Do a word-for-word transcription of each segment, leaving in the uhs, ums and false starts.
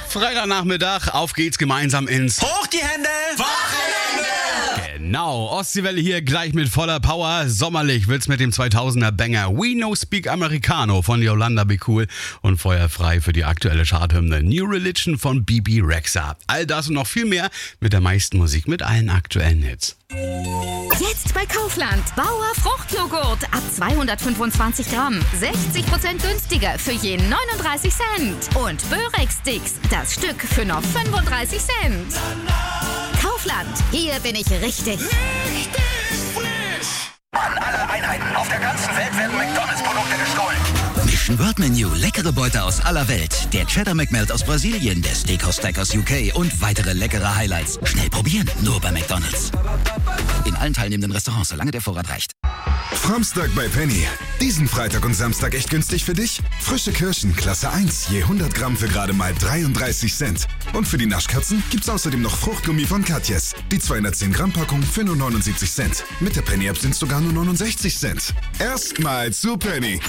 Freitagnachmittag, auf geht's gemeinsam ins Hoch die Hände! Wochenende! Genau, Ostseewelle hier gleich mit voller Power. Sommerlich wird's mit dem zweitausender Banger We No Speak Americano von Yolanda Be Cool und feuerfrei für die aktuelle Charthymne New Religion von Bebe Rexha. All das und noch viel mehr mit der meisten Musik, mit allen aktuellen Hits. Jetzt bei Kaufland. Bauer Fruchtjoghurt ab zweihundertfünfundzwanzig Gramm. sechzig Prozent günstiger für je neununddreißig Cent. Und Börek-Sticks, das Stück für nur fünfunddreißig Cent. Kaufland, hier bin ich richtig. Richtig frisch! An alle Einheiten auf der ganzen Welt werden McDonalds-Produkte gestohlen. Mission World Menu, leckere Beute aus aller Welt. Der Cheddar McMelt aus Brasilien, der Steakhouse Stack aus U K und weitere leckere Highlights. Schnell probieren, nur bei McDonalds. In allen teilnehmenden Restaurants, solange der Vorrat reicht. Framstag bei Penny. Diesen Freitag und Samstag echt günstig für dich? Frische Kirschen, Klasse eins, je hundert Gramm für gerade mal dreiunddreißig Cent. Und für die Naschkatzen gibt's außerdem noch Fruchtgummi von Katjes. Die zweihundertzehn Gramm Packung für nur neunundsiebzig Cent. Mit der Penny-App sind's sogar nur neunundsechzig Cent. Erstmal zu Penny.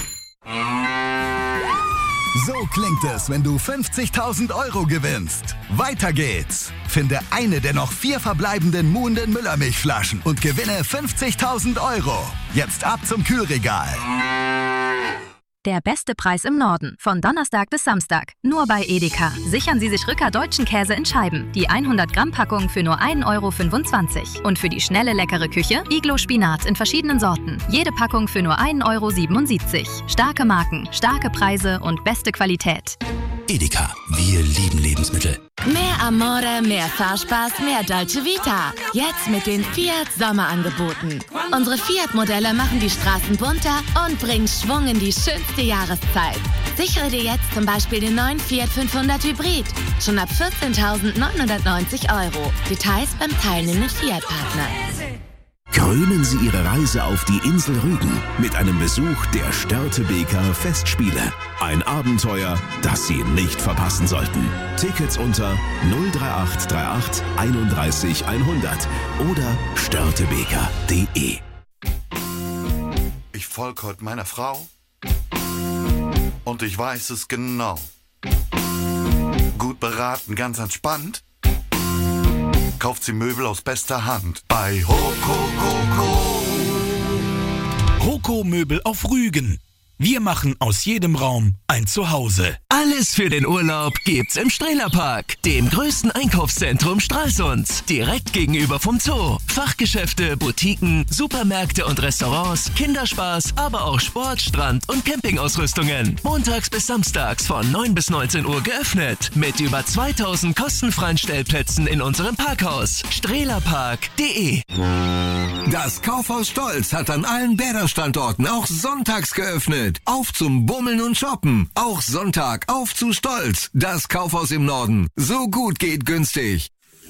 So klingt es, wenn du fünfzigtausend Euro gewinnst. Weiter geht's. Finde eine der noch vier verbleibenden Muhnden Müllermilchflaschen und gewinne fünfzigtausend Euro. Jetzt ab zum Kühlregal. Der beste Preis im Norden. Von Donnerstag bis Samstag. Nur bei Edeka. Sichern Sie sich Rücker deutschen Käse in Scheiben. Die hundert Gramm Packung für nur ein Euro fünfundzwanzig. Und für die schnelle, leckere Küche Iglo Spinat in verschiedenen Sorten. Jede Packung für nur ein Euro siebenundsiebzig. Starke Marken, starke Preise und beste Qualität. Edeka, wir lieben Lebensmittel. Mehr Amore, mehr Fahrspaß, mehr Dolce Vita. Jetzt mit den Fiat Sommerangeboten. Unsere Fiat-Modelle machen die Straßen bunter und bringen Schwung in die schönste Jahreszeit. Sichere dir jetzt zum Beispiel den neuen Fiat fünfhundert Hybrid. Schon ab vierzehntausendneunhundertneunzig Euro. Details beim teilnehmenden Fiat-Partner. Krönen Sie Ihre Reise auf die Insel Rügen mit einem Besuch der Störtebeker Festspiele. Ein Abenteuer, das Sie nicht verpassen sollten. Tickets unter null drei acht drei acht einunddreißig hundert oder störtebeker punkt de. Ich folge heute meiner Frau und ich weiß es genau. Gut beraten, ganz entspannt. Kauft sie Möbel aus bester Hand bei Hokokoko. Hoko Möbel auf Rügen. Wir machen aus jedem Raum ein Zuhause. Alles für den Urlaub gibt's im Strehlerpark, dem größten Einkaufszentrum Stralsunds. Direkt gegenüber vom Zoo. Fachgeschäfte, Boutiquen, Supermärkte und Restaurants, Kinderspaß, aber auch Sport, Strand- und Campingausrüstungen. Montags bis samstags von neun bis neunzehn Uhr geöffnet. Mit über zweitausend kostenfreien Stellplätzen in unserem Parkhaus. strehlerpark punkt de. Das Kaufhaus Stolz hat an allen Bäderstandorten auch sonntags geöffnet. Auf zum Bummeln und Shoppen. Auch Sonntag auf zu Stolz. Das Kaufhaus im Norden. So gut geht günstig.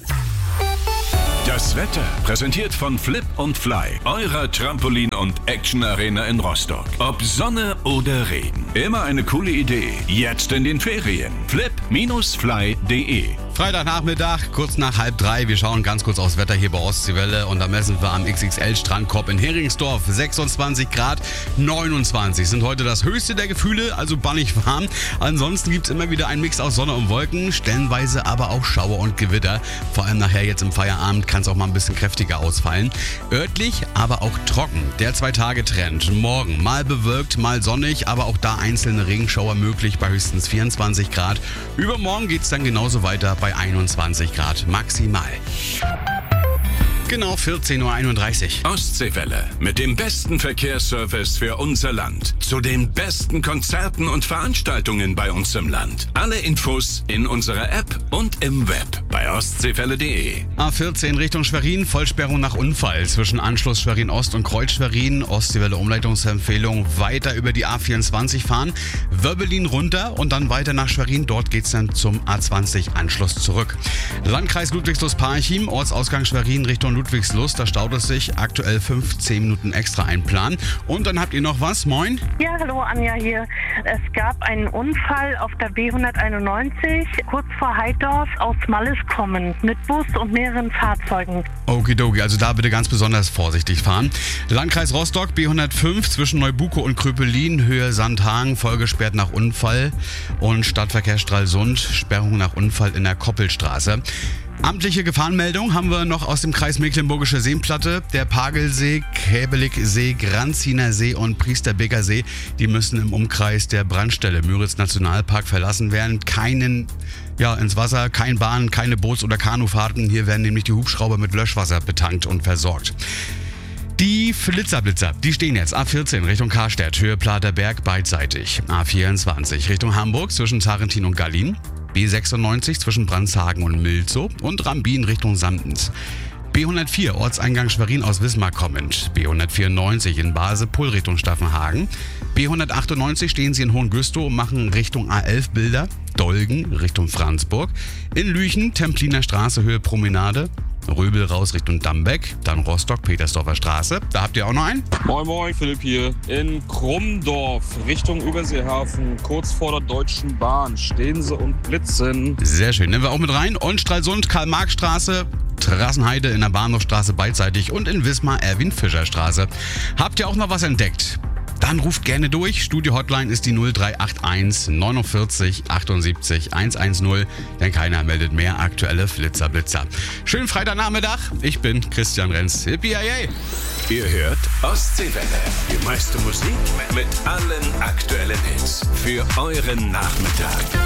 Das Wetter präsentiert von Flip und Fly, eurer Trampolin- und Action-Arena in Rostock. Ob Sonne oder Regen, immer eine coole Idee. Jetzt in den Ferien. flip Bindestrich fly punkt de. Freitagnachmittag, kurz nach halb drei. Wir schauen ganz kurz aufs Wetter hier bei Ostseewelle und da messen wir am X X L-Strandkorb in Heringsdorf. sechsundzwanzig Grad, neunundzwanzig sind heute das höchste der Gefühle, also bannig warm. Ansonsten gibt es immer wieder einen Mix aus Sonne und Wolken, stellenweise aber auch Schauer und Gewitter. Vor allem nachher jetzt im Feierabend kann es auch mal ein bisschen kräftiger ausfallen. Örtlich, aber auch trocken. Der Zwei-Tage-Trend. Morgen mal bewölkt, mal sonnig, aber auch da einzelne Regenschauer möglich bei höchstens vierundzwanzig Grad. Übermorgen geht es dann genauso weiter bei einundzwanzig Grad maximal. Genau vierzehn Uhr einunddreißig. Ostseewelle mit dem besten Verkehrsservice für unser Land. Zu den besten Konzerten und Veranstaltungen bei uns im Land. Alle Infos in unserer App und im Web bei ostseewelle punkt de. A vierzehn Richtung Schwerin, Vollsperrung nach Unfall zwischen Anschluss Schwerin Ost und Kreuz Schwerin. Ostseewelle Umleitungsempfehlung, weiter über die A vierundzwanzig fahren, Wöbbelin runter und dann weiter nach Schwerin. Dort geht's dann zum A zwanzig Anschluss zurück. Landkreis Ludwigslust-Parchim, Ortsausgang Schwerin Richtung Ludwigslust, da staut es sich. Aktuell fünfzehn Minuten extra einplanen. Und dann habt ihr noch was, moin? Ja, hallo Anja hier. Es gab einen Unfall auf der B hunderteinundneunzig, kurz vor Heidorf, aus Malles kommend, mit Bus und mehreren Fahrzeugen. Okidoki, also da bitte ganz besonders vorsichtig fahren. Landkreis Rostock, B hundertfünf, zwischen Neubuko und Kröpelin, Höhe Sandhagen, vollgesperrt nach Unfall. Und Stadtverkehr Stralsund, Sperrung nach Unfall in der Koppelstraße. Amtliche Gefahrenmeldung haben wir noch aus dem Kreis Mecklenburgische Seenplatte. Der Pagelsee, Käbeligsee, Granziner See und Priesterbeker See, die müssen im Umkreis der Brandstelle Müritz Nationalpark verlassen werden. Keinen, ja, ins Wasser, kein Bahn, keine Boots- oder Kanufahrten. Hier werden nämlich die Hubschrauber mit Löschwasser betankt und versorgt. Die Flitzerblitzer, die stehen jetzt A vierzehn Richtung Karstädt, Höhe Platerberg beidseitig. A vierundzwanzig Richtung Hamburg zwischen Zarentin und Gallin. B sechsundneunzig zwischen Brandshagen und Milzow und Rambin Richtung Sandens. B hundertvier Ortseingang Schwerin aus Wismar kommend. B hundertvierundneunzig in Basel-Pull Richtung Staffenhagen. B hundertachtundneunzig stehen sie in Hohengüstow und machen Richtung A elf Bilder. Dolgen Richtung Franzburg. In Lüchen Templiner Straße Höhe Promenade. Röbel raus Richtung Dambeck, dann Rostock, Petersdorfer Straße. Da habt ihr auch noch einen? Moin Moin, Philipp hier. In Krummdorf, Richtung Überseehafen, kurz vor der Deutschen Bahn, stehen sie und blitzen. Sehr schön, nehmen wir auch mit rein. Und Stralsund, Karl-Marx-Straße, Terrassenheide in der Bahnhofstraße beidseitig und in Wismar, Erwin-Fischer-Straße. Habt ihr auch noch was entdeckt? Dann ruft gerne durch. Studio-Hotline ist die null drei acht eins neunundvierzig achtundsiebzig hundertzehn. Denn keiner meldet mehr aktuelle Flitzer-Blitzer. Schönen Freitagnachmittag. Ich bin Christian Renz. Hippie, hey. Ihr hört Ostseewelle. Die meiste Musik mit allen aktuellen Hits. Für euren Nachmittag.